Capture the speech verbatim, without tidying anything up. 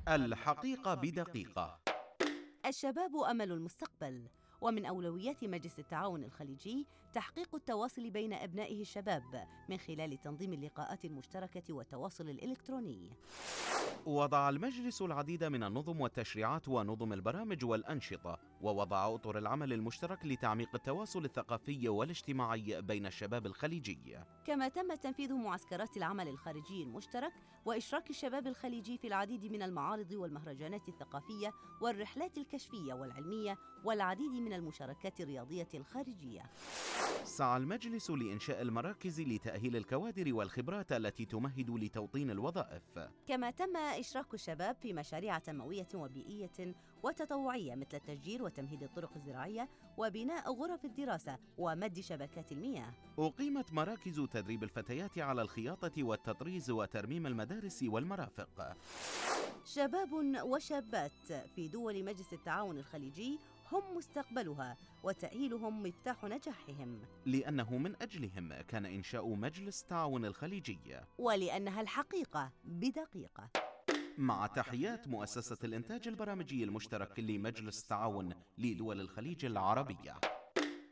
الحقيقة بدقيقة. الشباب أمل المستقبل، ومن أولويات مجلس التعاون الخليجي تحقيق التواصل بين أبنائه الشباب من خلال تنظيم اللقاءات المشتركة والتواصل الإلكتروني. وضع المجلس العديد من النظم والتشريعات ونظم البرامج والأنشطة، ووضع أطر العمل المشترك لتعميق التواصل الثقافي والاجتماعي بين الشباب الخليجي. كما تم تنفيذ معسكرات العمل الخارجي المشترك وإشراك الشباب الخليجي في العديد من المعارض والمهرجانات الثقافية والرحلات الكشفية والعلمية والعديد من المشاركات الرياضية الخارجية. سعى المجلس لإنشاء المراكز لتأهيل الكوادر والخبرات التي تمهد لتوطين الوظائف. كما تم إشراك الشباب في مشاريع تنموية وبيئية وتطوعية مثل التشجير وتمهيد الطرق الزراعية وبناء غرف الدراسة ومد شبكات المياه. أقيمت مراكز تدريب الفتيات على الخياطة والتطريز وترميم المدارس والمرافق. شباب وشابات في دول مجلس التعاون الخليجي هم مستقبلها، وتأهيلهم مفتاح نجاحهم، لأنه من أجلهم كان إنشاء مجلس التعاون الخليجي، ولأنها الحقيقة بدقيقة. مع تحيات مؤسسة الإنتاج البرامجي المشترك لمجلس التعاون لدول الخليج العربية.